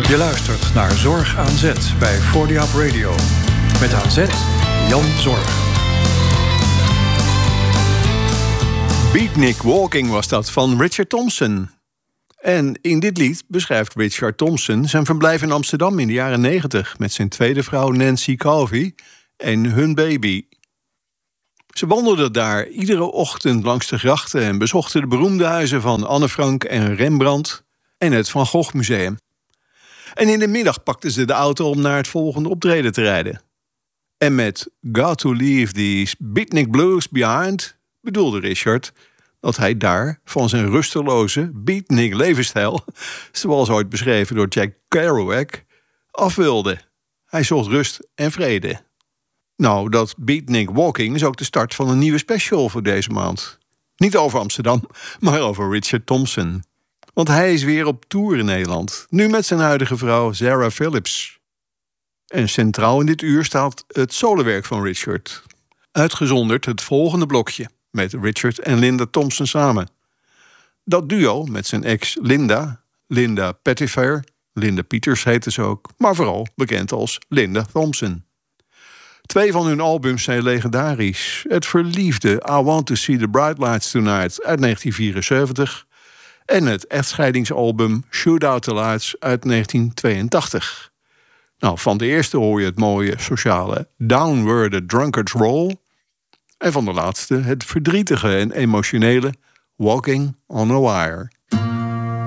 Je luistert naar Zorg aan Zet bij 40 Up Radio. Met aan zet Jan Zorg. Beatnik Walking was dat van Richard Thompson. En in dit lied beschrijft Richard Thompson zijn verblijf in Amsterdam in de jaren 90... met zijn tweede vrouw Nancy Calvi en hun baby. Ze wandelden daar iedere ochtend langs de grachten en bezochten de beroemde huizen van Anne Frank en Rembrandt en het Van Gogh Museum. En in de middag pakten ze de auto om naar het volgende optreden te rijden. En met Got to Leave These Beatnik Blues Behind bedoelde Richard dat hij daar van zijn rusteloze beatnik levensstijl, zoals ooit beschreven door Jack Kerouac, af wilde. Hij zocht rust en vrede. Nou, dat Beatnik Walking is ook de start van een nieuwe special voor deze maand. Niet over Amsterdam, maar over Richard Thompson. Want hij is weer op tour in Nederland. Nu met zijn huidige vrouw Sarah Phillips. En centraal in dit uur staat het solowerk van Richard. Uitgezonderd het volgende blokje met Richard en Linda Thompson samen. Dat duo met zijn ex Linda Pettifer, Linda Peters heette ze ook, maar vooral bekend als Linda Thompson. 2 van hun albums zijn legendarisch. Het verliefde I Want to See the Bright Lights Tonight uit 1974... en het echtscheidingsalbum Shoot Out the Lights uit 1982. Nou, van de eerste hoor je het mooie sociale Down Where the Drunkards Roll. En van de laatste het verdrietige en emotionele Walking on a Wire.